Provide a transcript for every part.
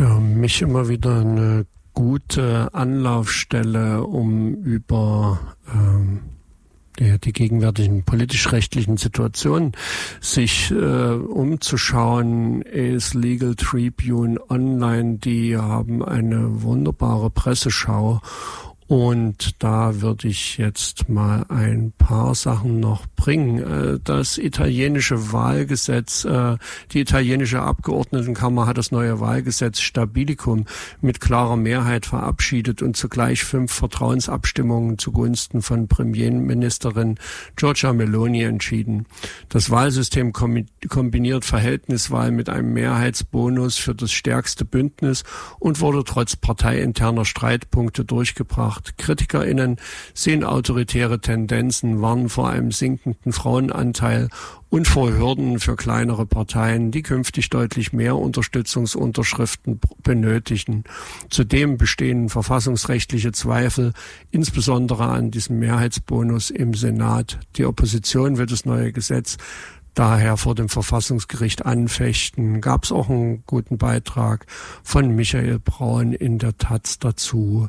für mich immer wieder eine gute Anlaufstelle, um über die gegenwärtigen politisch-rechtlichen Situationen sich umzuschauen, ist Legal Tribune Online. Die haben eine wunderbare Presseschau. Und da würde ich jetzt mal ein paar Sachen noch bringen. Das italienische Wahlgesetz, die italienische Abgeordnetenkammer hat das neue Wahlgesetz Stabilicum mit klarer Mehrheit verabschiedet und zugleich 5 Vertrauensabstimmungen zugunsten von Premierministerin Giorgia Meloni entschieden. Das Wahlsystem kombiniert Verhältniswahl mit einem Mehrheitsbonus für das stärkste Bündnis und wurde trotz parteiinterner Streitpunkte durchgebracht. KritikerInnen sehen autoritäre Tendenzen, warnen vor einem sinkenden Frauenanteil und vor Hürden für kleinere Parteien, die künftig deutlich mehr Unterstützungsunterschriften benötigen. Zudem bestehen verfassungsrechtliche Zweifel, insbesondere an diesem Mehrheitsbonus im Senat. Die Opposition wird das neue Gesetz daher vor dem Verfassungsgericht anfechten. Gab es auch einen guten Beitrag von Michael Braun in der Taz dazu.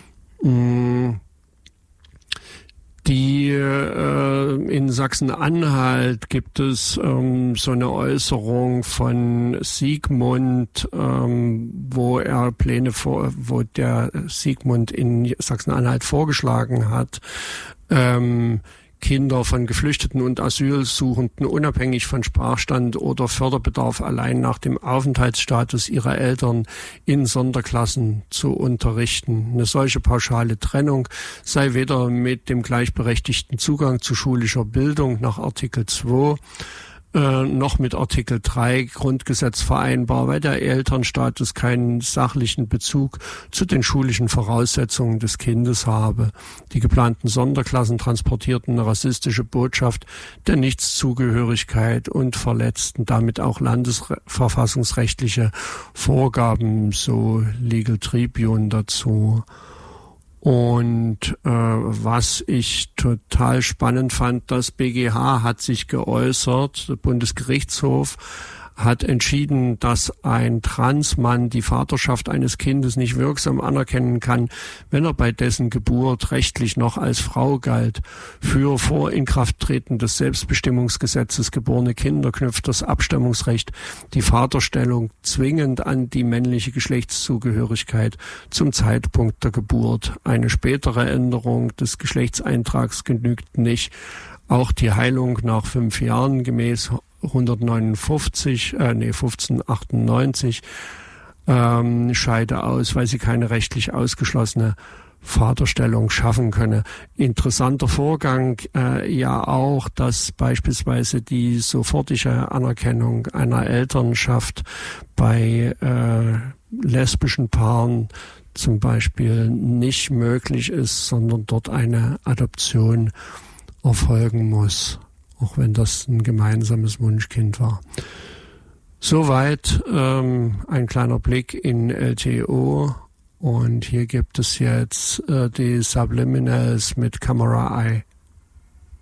In Sachsen-Anhalt gibt es so eine Äußerung von Sigmund, wo der Sigmund in Sachsen-Anhalt vorgeschlagen hat, Kinder von Geflüchteten und Asylsuchenden unabhängig von Sprachstand oder Förderbedarf allein nach dem Aufenthaltsstatus ihrer Eltern in Sonderklassen zu unterrichten. Eine solche pauschale Trennung sei weder mit dem gleichberechtigten Zugang zu schulischer Bildung nach Artikel 2 noch mit Artikel 3 Grundgesetz vereinbar, weil der Elternstatus keinen sachlichen Bezug zu den schulischen Voraussetzungen des Kindes habe. Die geplanten Sonderklassen transportierten eine rassistische Botschaft der Nichtszugehörigkeit und verletzten damit auch landesverfassungsrechtliche Vorgaben, so Legal Tribune dazu. Und was ich total spannend fand, das BGH hat sich geäußert, der Bundesgerichtshof hat entschieden, dass ein Transmann die Vaterschaft eines Kindes nicht wirksam anerkennen kann, wenn er bei dessen Geburt rechtlich noch als Frau galt. Für vor Inkrafttreten des Selbstbestimmungsgesetzes geborene Kinder knüpft das Abstammungsrecht die Vaterstellung zwingend an die männliche Geschlechtszugehörigkeit zum Zeitpunkt der Geburt. Eine spätere Änderung des Geschlechtseintrags genügt nicht. Auch die Heilung nach 5 Jahren gemäß 1598 scheide aus, weil sie keine rechtlich ausgeschlossene Vaterstellung schaffen könne. Interessanter Vorgang ja auch, dass beispielsweise die sofortige Anerkennung einer Elternschaft bei lesbischen Paaren zum Beispiel nicht möglich ist, sondern dort eine Adoption erfolgen muss, auch wenn das ein gemeinsames Wunschkind war. Soweit ein kleiner Blick in LTO, und hier gibt es jetzt die Subliminals mit Camera Eye.